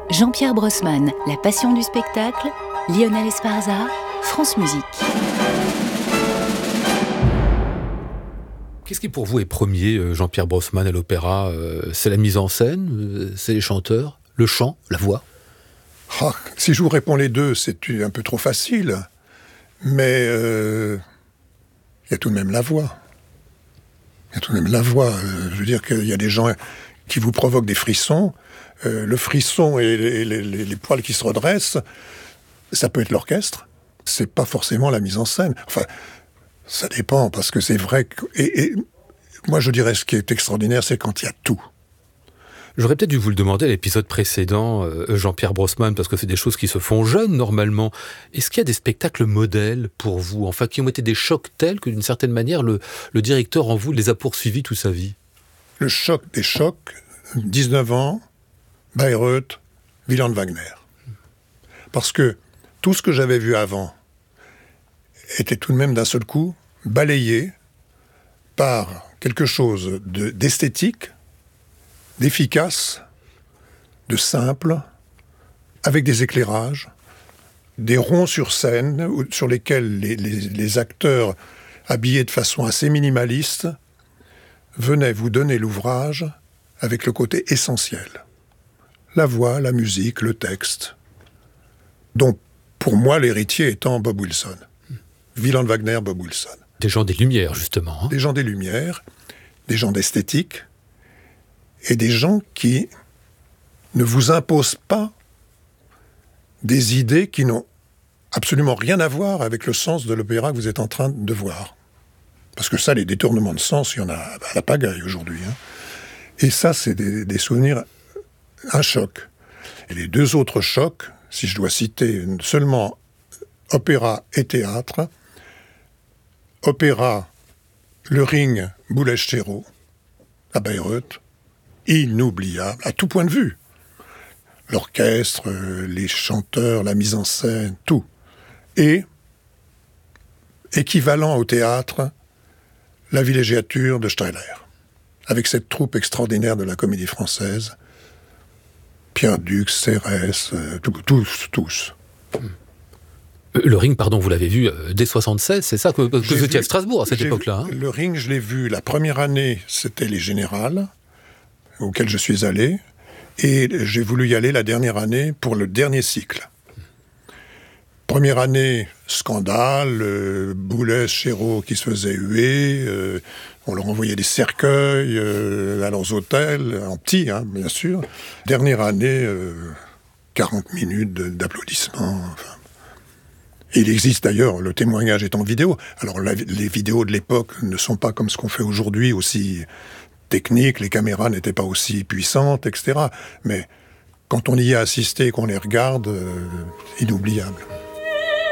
Jean-Pierre Brossman, La passion du spectacle, Lionel Esparza, France Musique. Qu'est-ce qui pour vous est premier, Jean-Pierre Brossman, à l'opéra ? C'est la mise en scène ? C'est les chanteurs ? Le chant ? La voix ? Si je vous réponds les deux, c'est un peu trop facile. Mais il y a tout de même la voix. Il y a tout de même la voix. Je veux dire qu'il y a des gens qui vous provoquent des frissons. Le frisson et les poils qui se redressent, ça peut être l'orchestre. C'est pas forcément la mise en scène. Enfin, ça dépend, parce que c'est vrai que... Et moi, je dirais, ce qui est extraordinaire, c'est quand il y a tout. J'aurais peut-être dû vous le demander à l'épisode précédent, Jean-Pierre Brossman, parce que c'est des choses qui se font jeunes, normalement. Est-ce qu'il y a des spectacles modèles pour vous, enfin, qui ont été des chocs tels que, d'une certaine manière, le directeur en vous les a poursuivis toute sa vie ? Le choc des chocs, 19 ans, Bayreuth, Wieland Wagner. Parce que tout ce que j'avais vu avant était tout de même d'un seul coup balayé par quelque chose d'esthétique, d'efficace, de simple, avec des éclairages, des ronds sur scène sur lesquels les acteurs, habillés de façon assez minimaliste, venaient vous donner l'ouvrage avec le côté essentiel. La voix, la musique, le texte. Donc, pour moi, l'héritier étant Bob Wilson. Wieland Wagner, Bob Wilson. Des gens des Lumières, justement. Des gens des Lumières, des gens d'esthétique, et des gens qui ne vous imposent pas des idées qui n'ont absolument rien à voir avec le sens de l'opéra que vous êtes en train de voir. Parce que ça, les détournements de sens, il y en a à la pagaille aujourd'hui. Et ça, c'est des souvenirs, un choc. Et les deux autres chocs, si je dois citer seulement opéra et théâtre, opéra, le Ring, Boulez-Chéreau, à Bayreuth, inoubliable, à tout point de vue. L'orchestre, les chanteurs, la mise en scène, tout. Et, équivalent au théâtre, la villégiature de Strehler, avec cette troupe extraordinaire de la Comédie Française, Pierre Dux, Cérès, tous. Le Ring, pardon, vous l'avez vu dès 76, c'est ça que vous étiez à Strasbourg à cette époque-là. Le Ring, je l'ai vu, la première année, c'était les Générales, auxquels je suis allé, et j'ai voulu y aller la dernière année pour le dernier cycle. Première année, scandale, Boulez-Chéreau qui se faisait huer, on leur envoyait des cercueils à leurs hôtels, en petit, bien sûr. Dernière année, 40 minutes d'applaudissements. Enfin. Il existe d'ailleurs, le témoignage est en vidéo. Alors les vidéos de l'époque ne sont pas comme ce qu'on fait aujourd'hui, aussi techniques, les caméras n'étaient pas aussi puissantes, etc. Mais quand on y a assisté et qu'on les regarde, inoubliable.